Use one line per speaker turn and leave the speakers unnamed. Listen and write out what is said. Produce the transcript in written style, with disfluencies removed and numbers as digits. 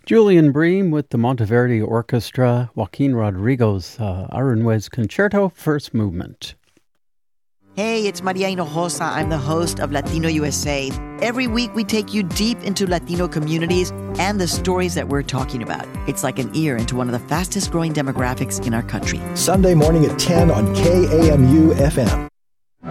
Julian Bream with the Monteverdi Orchestra, Joaquin Rodrigo's Aranjuez Concerto, First Movement.
Hey, it's Maria Hinojosa. I'm the host of Latino USA. Every week, we take you deep into Latino communities and the stories that we're talking about. It's like an ear into one of the fastest growing demographics in our country.
Sunday morning at 10 on KAMU FM.